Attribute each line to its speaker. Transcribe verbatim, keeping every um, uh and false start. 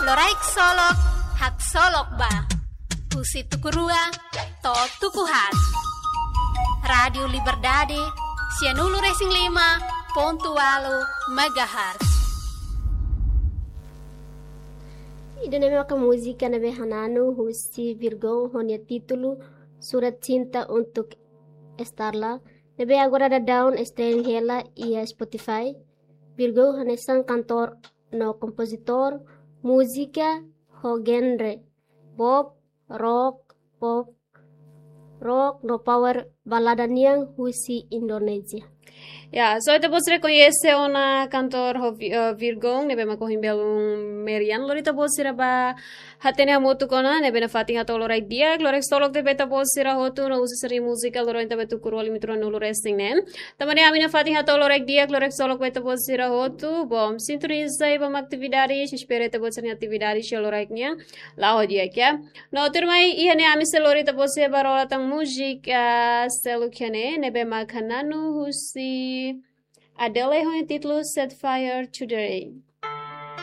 Speaker 1: Loraik solok, hak solok ba. Husi tukurua, to tukuhat. Radio Liberdade, Sianulu Racing lima, Pontualo, Megahertz.
Speaker 2: Ida nama ka musika na behanano husi Virgão honya título Surat Cinta untuk Starla. Nebe agora da down stream hela ia Spotify. Virgão hanesan cantor no compositor música ho genre pop, rock, pop, rock no power balada niang husi Indonesia.
Speaker 3: Ja, so ito po sila conhece una cantor ho uh, Virgão, nebe makohimbel un Merian, lorita po sila ba hatene hamutu kona, nebe na fating ato lorai dia, lorek stolok te beta po sila hotu, no usa seri musika, loroi ta betu kurwali mitro no resting nen. Tamane amin na fating ato lorek dia, lorek stolok beta po sila hotu, bom, sintoniza iba aktividades, espere te po sila aktividades siya lorek niya, lao dia kya. No, turmai ihane amin se lorita po sila barola tang musika, selu kene, nebe makananu husi Adele ho yung titulo Set Fire to the Rain.